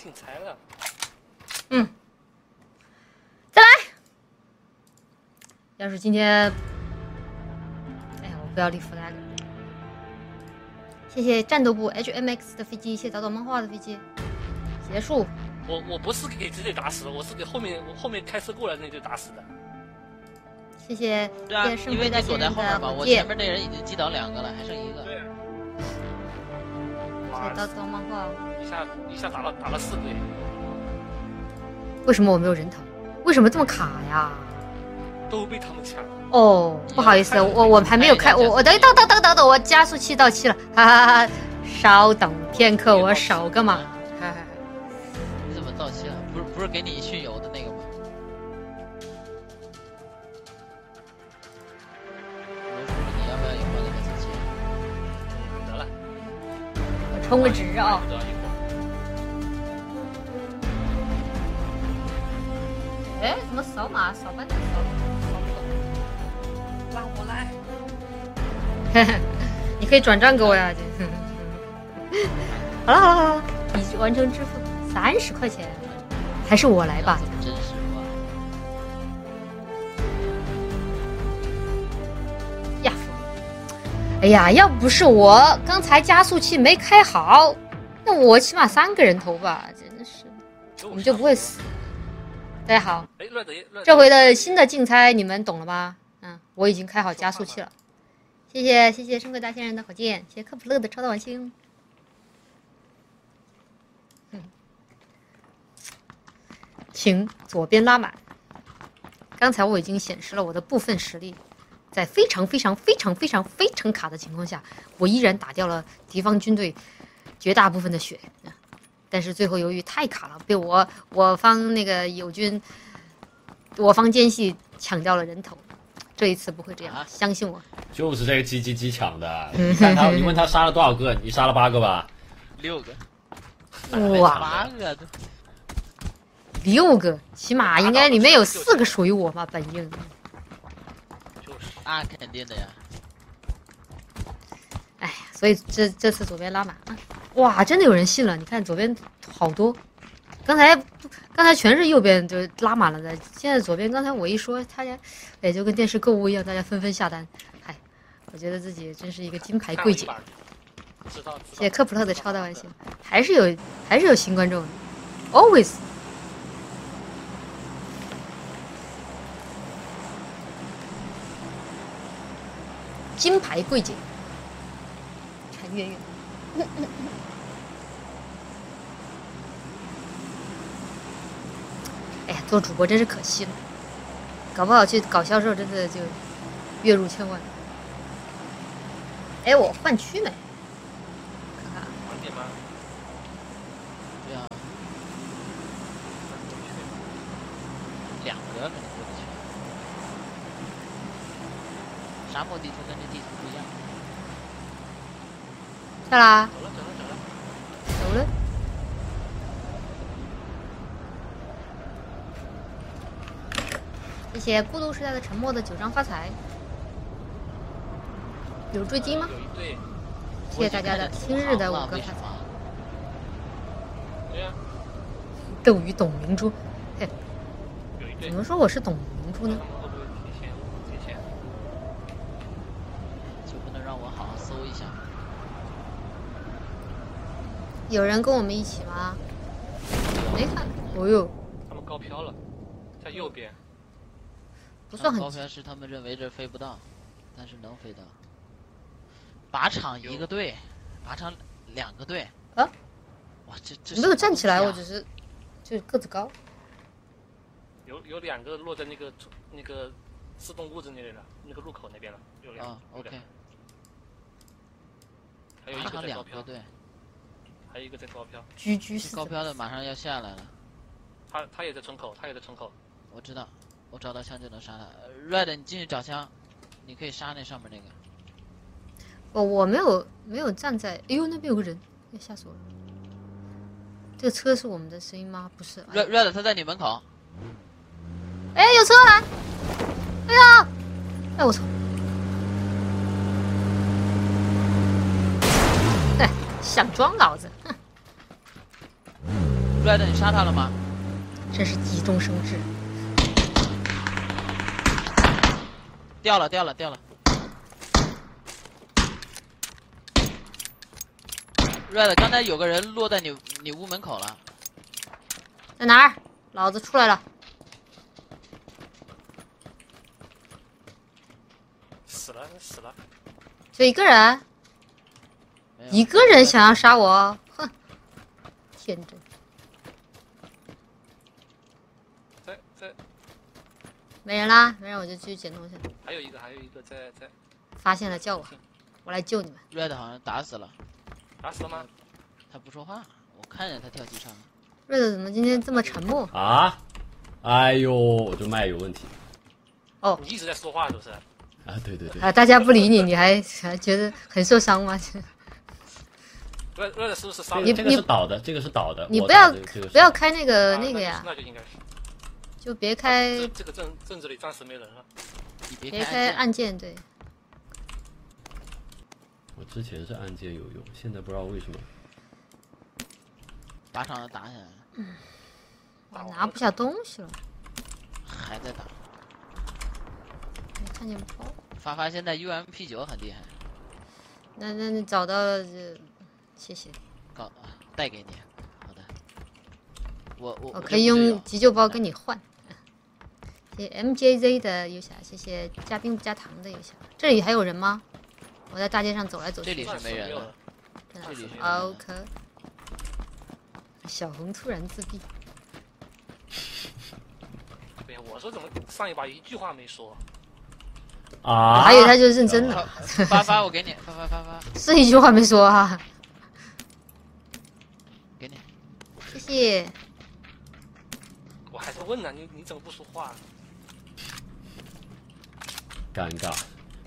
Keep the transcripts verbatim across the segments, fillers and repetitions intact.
进财了。 嗯，再来。要是今天，哎呀，我不要立 flag。谢谢战斗部 H M X 的飞机，谢谢早早漫画的飞机。结束。 我我不是给直接打死的，我是给后面我后面开车过来的那队打死的。 谢谢。 对啊，因为你躲在后面嘛，我前面那人已经击倒两个了，还剩一个。 对。 谢谢早早漫画。 一下一下打了打了四队。 为什么我没有人头？为什么这么卡呀？ 都被他们抢。 哦，不好意思，我我还没有开，我我等等等等等等，我加速器到期了，哈哈哈！稍等片刻，我守个嘛。哈哈。 你怎么到期了？不是不是给你训油的那个吗？你要不要以后那个机器？ 得了， 我充个值啊。哎，怎么扫码扫半天扫扫不动？ 让我来。 你可以转账给我呀。好了好了好了，已完成支付，三十块钱，还是我来吧。 真实吗？ 呀，哎呀，要不是我刚才加速器没开好，那我起码三个人头吧，真的是，我们就不会死。大家好，这回的新的竞猜你们懂了吗？嗯，我已经开好加速器了。谢谢谢谢深贵大仙人的火箭，谢谢科普乐的超大晚星。嗯，请左边拉满。刚才我已经显示了我的部分实力，在非常非常非常非常非常卡的情况下，我依然打掉了敌方军队绝大部分的血。但是最后由于太卡了，被我我方那个友军，我方奸细抢掉了人头。这一次不会这样，啊、相信我。 就是这个鸡鸡鸡抢的。你看他，你问他杀了多少个？你杀了八个吧？ 六个。 哇， 八个。 六个，起码应该里面有四个属于我嘛，本应。 就是啊，肯定的呀。 哎呀，所以这这次左边拉满啊。哇，真的有人信了！你看左边好多，刚才刚才全是右边就拉满了的，现在左边刚才我一说，大家也就跟电视购物一样，大家纷纷下单。嗨，我觉得自己真是一个金牌柜姐。谢谢科普特的超大外星，还是有还是有新观众 ，always。金牌柜姐，陈月月。哎呀，做主播真是可惜了，搞不好去搞销售，真的就月入千万。哎，我换区没？看看。 换点吗？ 对啊，两个可能过得去。沙漠地图跟这地图不一样。 下啦。 走了走了走了。 走了。谢谢孤独时代的沉默的九张发财。有追击吗？ 有一队。 谢谢大家的今日的五个发财。 对呀。 斗鱼董明珠，嘿， 有一队。 怎么说我是董明珠呢？ 会不会提前提前？ 就不能让我好好搜一下？ 有人跟我们一起吗？没看。哦呦。 他们高飘了，在右边。 不算很高飘是他们认为这飞不到，但是能飞到。靶场一个队，靶场两个队。 啊？ 哇，这这没有站起来，我只是就个子高。 有有两个落在那个那个自动屋子那里了，那个入口那边了，有两。 啊 ，OK。 还有一个在高飘。 对。 还有一个在高飘。 居居是高飘的马上要下来了。 他他也在村口，他也在村口。 我知道，我找到枪就能杀他。Red， 你进去找枪，你可以杀那上面那个。 我我没有没有站在，哎呦那边有个人，要吓死我了。这个车是我们的声音吗？不是。 Red Red， 他在你门口。 哎，有车来！哎呀！哎我操！哎，想装老子！哼。 Red， 你杀他了吗？ 真是急中生智。 掉了，掉了，掉了。Red， 刚才有个人落在你你屋门口了。 在哪儿？老子出来了。 死了死了， 就一个人， 没有一个人想要杀我，哼，天真。 在在， 没人啦，没人我就去捡东西了。 还有一个还有一个在在， 发现了叫我，我来救你们。 Red 好像打死了， 打死了吗？ 他不说话，我看见他跳机上了。 瑞子怎么今天这么沉默？ 啊！哎呦，我这麦有问题哦你一直在说话是不是？ 啊！对对对， 啊，大家不理你，你还还觉得很受伤吗？ 瑞瑞的是不是杀了？ 你这个是倒的，这个是倒的。我你不要打的这个是不要开那个啊那个呀， 那就应该是。 就别开这这个镇镇子里暂时没人了。 你别别开按键， 开按键，对。 我之前是按键有用，现在不知道为什么。 靶场打起来了， 我拿不下东西了， 还在打。 没看见包。 发发现在 U M P 九很厉害， 那那你找到了就谢谢。 搞带给你。好的，我我我可以用急救包跟你换。谢谢 M J Z 的游侠，谢谢加冰不加糖的游侠。这里还有人吗？我在大街上走来走去。 这里是没人了， 真的这里是没人啊了 OK。小红突然自闭。 对呀，我说怎么上一把一句话没说？ 我啊！ 还以为他就认真了， 发发我给你，发发发发是一句话没说啊。 给你。 谢谢。 我还在问呢，你你怎么不说话？ 尴尬。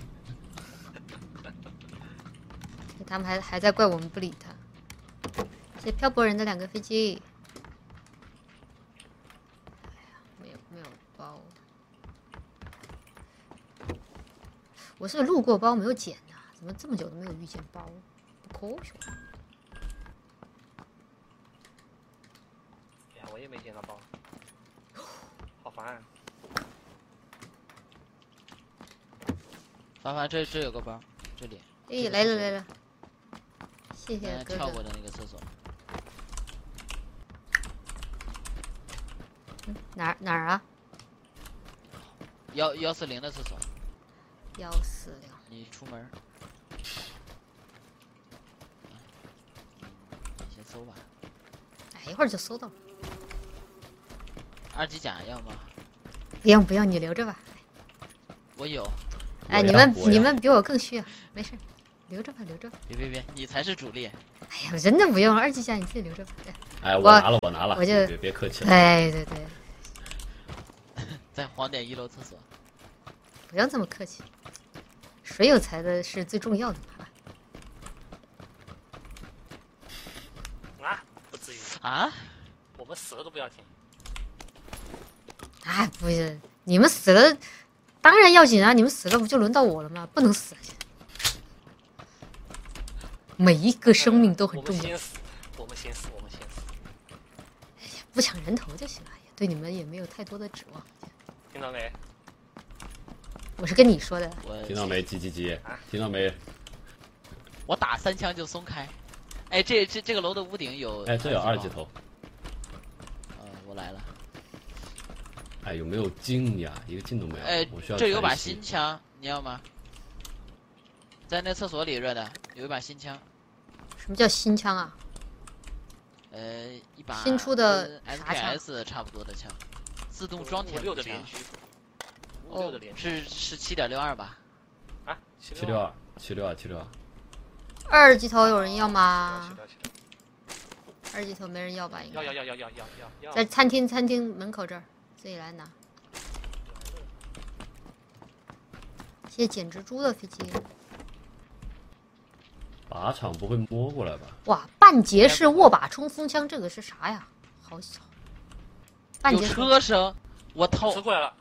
他们还还在怪我们不理他。谢谢漂泊人的两个飞机。哎呀，没有没有包。我是路过包没有捡呐、怎么这么久都没有遇见包？不科学。 哎呀，我也没捡到包，好烦、啊。 发发这这有个包，这里。 哎，来了来了。谢谢哥哥刚才跳过。的那个厕所。 嗯哪儿哪儿啊？ 幺幺四零的厕所， 幺四零。 你出门。你先搜吧。 哎，一会儿就搜到了。 二级甲要吗？ 不用不用，你留着吧。 我有。 哎， 我你们要我要你们比我更需要，没事，留着吧留着吧。 别别别，你才是主力。 哎呀，真的不用，二级甲你自己留着吧。 哎，我我拿了，我拿了， 我就别别客气了。 对对对， 在黄点一楼厕所。 不用这么客气，水有才的是最重要的嘛。 啊，不至于， 啊？ 我们死了都不要紧。 哎，不是，你们死了，当然要紧啊！你们死了不就轮到我了吗？不能死。每一个生命都很重要我们先，死，我们先死，我们先死。 不抢人头就行了，也对你们也没有太多的指望。 听到没？ 我是跟你说的， 我听到没？叽叽叽，听到没？ 我打三枪就松开。哎，这这这个楼的屋顶有。 哎，这有二级头。 头。 呃，我来了。 哎，有没有金呀？一个金都没有。 哎我需要这有把传信新枪，你要吗？在那厕所里热的，有一把新枪。 什么叫新枪啊？ 呃，一把新出的 S 啥 K 枪 S 差不多的枪，自动装填五六的枪连，续，五六的连续是是七点六二吧？ 啊，七七六二，七六二，七六二。 二级头有人要吗七？六七六二级头没人要吧？应该要要要要要要要要。 在餐厅餐厅门口这儿，自己来拿。谢谢捡蜘蛛的飞机。 靶场不会摸过来吧？ 哇，半截式握把冲锋枪，这个是啥呀？好小。半有截式车声，我车操！ 过来了，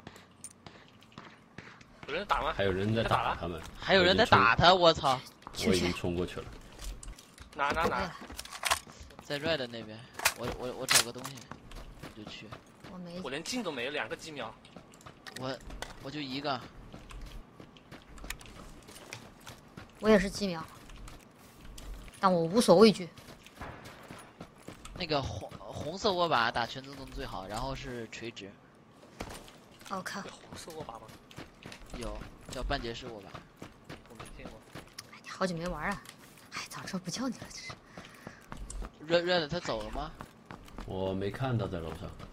有人打吗？ 还有人在在打了打他们， 还有人在打他，我操！ 我已经冲过去了。 哪哪哪？ 哎呀在 red 那边， 我我我找个东西，我就去。 我没我连镜都没有，两个几秒。 我我就一个。 我也是几秒，但我无所畏惧。 那个红红色握把打全自动最好，然后是垂直。 我靠， 有红色握把吗？ 有叫半截式握把。 我没见过。 哎，你好久没玩了，哎，早知道不叫你了，这是。 Red Red 他走了吗？ 我没看到在楼上。